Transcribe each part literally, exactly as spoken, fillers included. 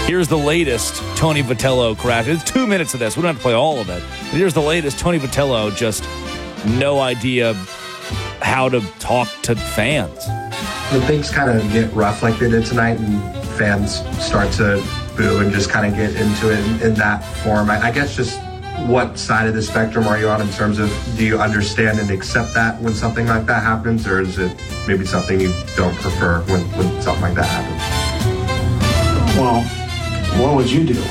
Here's the latest Tony Vitello crash. It's two minutes of this. We don't have to play all of it. But here's the latest Tony Vitello, just no idea how to talk to fans. When things kind of get rough like they did tonight and fans start to boo and just kind of get into it in, in that form, I, I guess just what side of the spectrum are you on in terms of, do you understand and accept that when something like that happens, or is it maybe something you don't prefer when, when something like that happens? Well, what would you do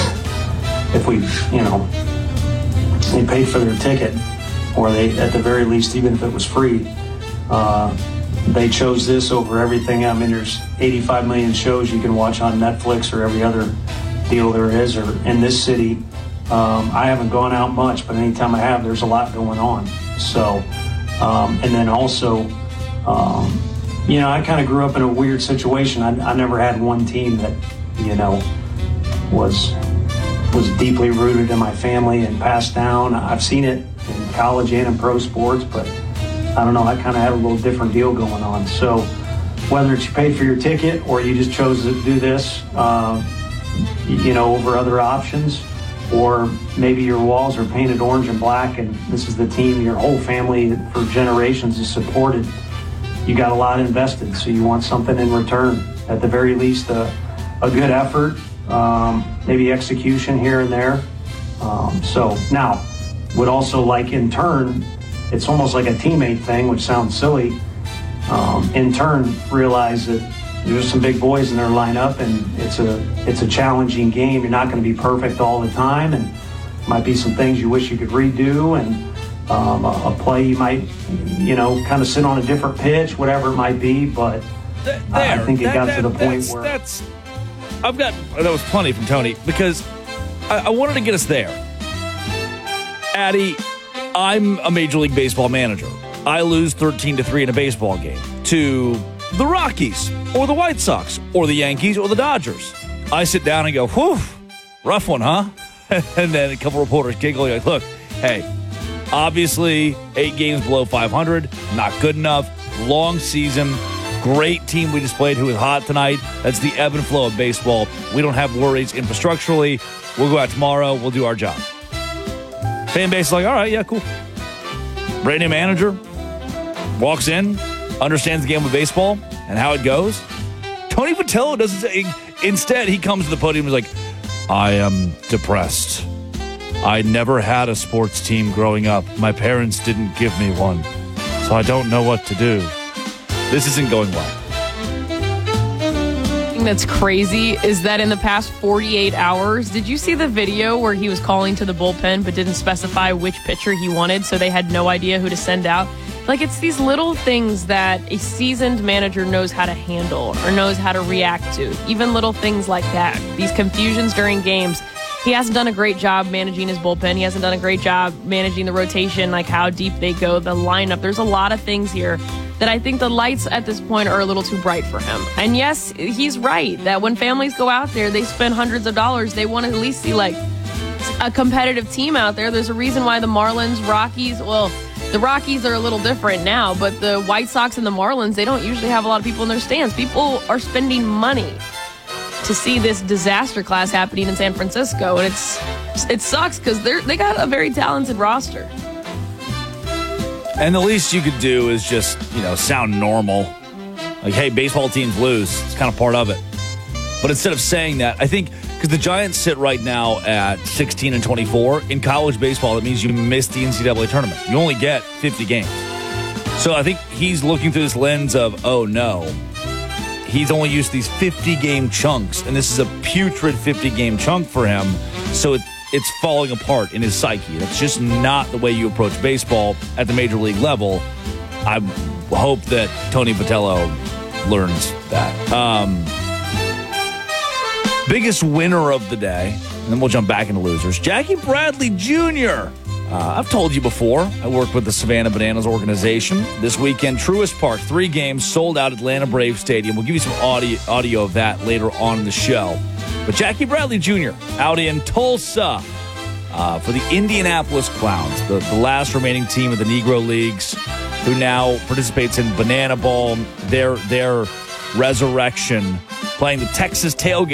if we, you know, they paid for their ticket, or they, at the very least, even if it was free, uh, they chose this over everything? I mean, there's eighty-five million shows you can watch on Netflix or every other deal there is, or in this city. Um, I haven't gone out much, but anytime I have, there's a lot going on. So, um, and then also, um, you know, I kind of grew up in a weird situation. I, I never had one team that, you know, was was deeply rooted in my family and passed down. I've seen it in college and in pro sports, but I don't know, I kind of had a little different deal going on. So whether it's you paid for your ticket or you just chose to do this, uh, you know, over other options, or maybe your walls are painted orange and black and this is the team your whole family for generations has supported, you got a lot invested, so you want something in return. At the very least, a, a good effort, um, maybe execution here and there. Um, so now, would also like in turn, it's almost like a teammate thing, which sounds silly. Um, in turn, realize that there's some big boys in their lineup, and it's a it's a challenging game. You're not going to be perfect all the time, and might be some things you wish you could redo, and um, a, a play you might, you know, kind of sit on a different pitch, whatever it might be. But There, I think it that, got that, to the point that's, where that's. I've got that was plenty from Tony, because I, I wanted to get us there. Addy, I'm a Major League Baseball manager. I lose thirteen to three in a baseball game to the Rockies or the White Sox or the Yankees or the Dodgers. I sit down and go, whew, rough one, huh? And then a couple reporters giggle, like, look, hey, obviously eight games below five hundred, not good enough, long season, great team we displayed who was hot tonight. That's the ebb and flow of baseball. We don't have worries infrastructurally. We'll go out tomorrow. We'll do our job. Fan base is like, all right, yeah, cool. Brand new manager walks in, understands the game of baseball and how it goes. Tony Vitello doesn't say. Instead, he comes to the podium and is like, I am depressed. I never had a sports team growing up. My parents didn't give me one, so I don't know what to do. This isn't going well. That's crazy is that in the past forty-eight hours, did you see the video where he was calling to the bullpen but didn't specify which pitcher he wanted, so they had no idea who to send out? Like, it's these little things that a seasoned manager knows how to handle or knows how to react to. Even little things like that. These confusions during games. He hasn't done a great job managing his bullpen. He hasn't done a great job managing the rotation, like how deep they go, the lineup. There's a lot of things here that I think the lights at this point are a little too bright for him. And yes, he's right that when families go out there, they spend hundreds of dollars. They want to at least see, like, a competitive team out there. There's a reason why the Marlins, Rockies, well, the Rockies are a little different now, but the White Sox and the Marlins, they don't usually have a lot of people in their stands. People are spending money to see this disaster class happening in San Francisco, and it's it sucks because they're they got a very talented roster. And the least you could do is just, you know, sound normal. Like, hey, baseball teams lose. It's kind of part of it. But instead of saying that, I think, because the Giants sit right now at sixteen and twenty-four. In college baseball, that means you missed the N C double A tournament. You only get fifty games. So I think he's looking through this lens of, oh, no. He's only used these fifty-game chunks, and this is a putrid fifty-game chunk for him. So it, it's falling apart in his psyche. That's just not the way you approach baseball at the major league level. I hope that Tony Vitello learns that. Um, biggest winner of the day, and then we'll jump back into losers, Jackie Bradley Junior Uh, I've told you before, I work with the Savannah Bananas organization. This weekend, Truist Park, three games, sold out Atlanta Braves Stadium. We'll give you some audio, audio of that later on in the show. But Jackie Bradley Junior out in Tulsa uh, for the Indianapolis Clowns, the, the last remaining team of the Negro Leagues, who now participates in Banana Ball, their, their resurrection, playing the Texas Tailgate.